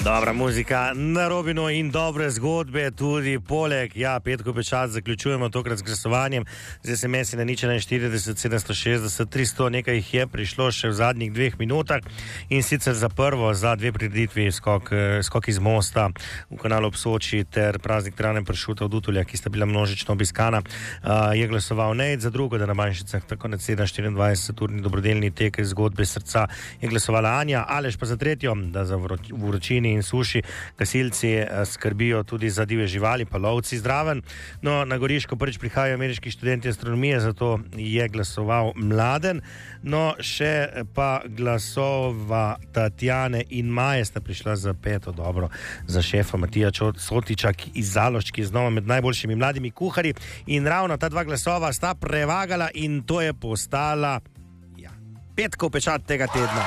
Dobra muzika na Robinu in dobre zgodbe tudi poleg. Ja, Petko Pečat zaključujemo tokrat z glasovanjem. Z SMS-i na 041 760 300, nekaj jih je prišlo še v zadnjih 2 minutah in sicer za prvo, za 2 prireditvi skok iz mosta v kanalu ob Soči ter praznik Trane pršuta od Utulja, ki sta bila množično obiskana, je glasoval Nejc, za drugo, da na Manjšicah tako na 24-urni dobrodelni tek zgodbe srca je glasovala Anja, Aleš pa za tretjo, da za vročini in suši gasilci skrbijo tudi za divje živali, pa lovci zdraven. No, na Goriško prvič prihajajo ameriški študenti astronomije, zato je glasoval Mladen. No, še pa glasova Tatjane in Maje sta prišla za 5. dobro za šefa Matija Sotičak iz Zalošč, ki je znova med najboljšimi mladimi kuharji in ravno ta 2 glasova sta prevagala in to je postala Petkov Pečat tega tedna.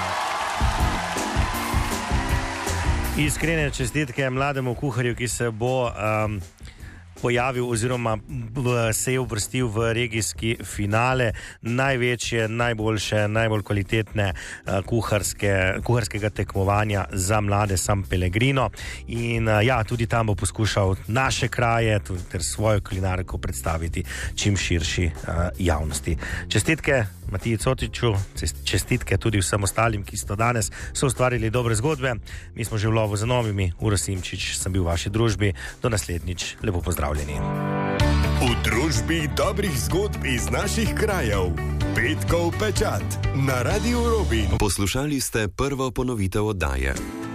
Iskrene čestitke mlademu kuharju, ki se bo pojavil oziroma se je uvrstil v regijski finale največje, najboljše, najbolj kvalitetne kuharskega tekmovanja za mlade San Pellegrino. In tudi tam bo poskušal naše kraje ter svojo kulinariko predstaviti čim širši javnosti. Čestitke Matiji Cotiču, čestitke tudi vsem ostalim, ki so danes ustvarili dobre zgodbe. Mi smo že v lovu za novimi. Uroš Simčič sem bil v vaši družbi. Do naslednjič. Lepo pozdravljeni. V družbi dobrih zgodb iz naših krajev. Petkov Pečat na Radiu Robin. Poslušali ste prvo ponovitev oddaje.